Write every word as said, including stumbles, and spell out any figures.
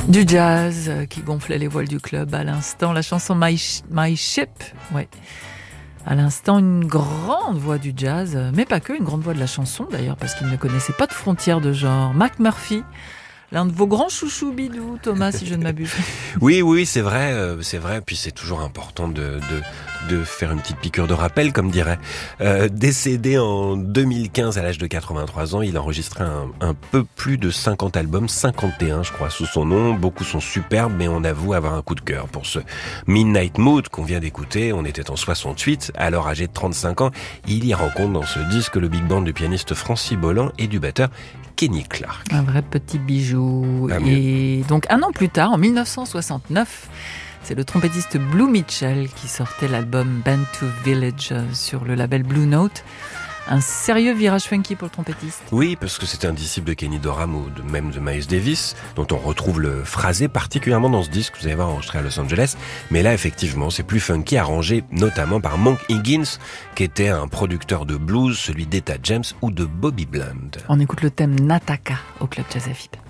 Du jazz qui gonflait les voiles du club à l'instant. La chanson My, Sh- My Ship, ouais. À l'instant, une grande voix du jazz, mais pas que, une grande voix de la chanson d'ailleurs, parce qu'il ne connaissait pas de frontières de genre. Mac Murphy, l'un de vos grands chouchous bidous, Thomas, si je ne m'abuse. Oui, oui, c'est vrai, euh, c'est vrai. Puis c'est toujours important de, de de faire une petite piqûre de rappel, comme dirait. Euh, décédé en deux mille quinze à l'âge de quatre-vingt-trois ans, il a enregistré un, un peu plus de cinquante albums, cinquante et un je crois, sous son nom. Beaucoup sont superbes, mais on avoue avoir un coup de cœur pour ce Midnight Mood qu'on vient d'écouter. On était en soixante-huit, alors âgé de trente-cinq ans. Il y rencontre dans ce disque le big band du pianiste Francis Bolland et du batteur Kenny Clarke. Un vrai petit bijou. Ah, et donc un an plus tard, en dix-neuf cent soixante-neuf, c'est le trompettiste Blue Mitchell qui sortait l'album Band to Village sur le label Blue Note. Un sérieux virage funky pour le trompettiste. Oui, parce que c'était un disciple de Kenny Dorham ou de, même de Miles Davis, dont on retrouve le phrasé particulièrement dans ce disque que vous allez voir enregistré à Los Angeles. Mais là, effectivement, c'est plus funky, arrangé notamment par Monk Higgins, qui était un producteur de blues, celui d'Etta James ou de Bobby Bland. On écoute le thème Nataka au Club Jazz F I B.